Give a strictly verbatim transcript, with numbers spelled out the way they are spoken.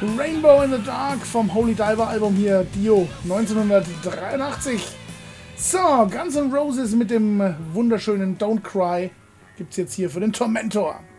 Rainbow in the Dark vom Holy Diver Album hier, Dio, neunzehnhundertdreiundachtzig. So, Guns N' Roses mit dem wunderschönen Don't Cry gibt's jetzt hier für den Tormentor.